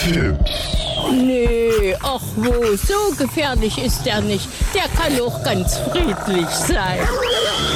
Film. Nee, ach wo, so gefährlich ist er nicht. Der kann auch ganz friedlich sein.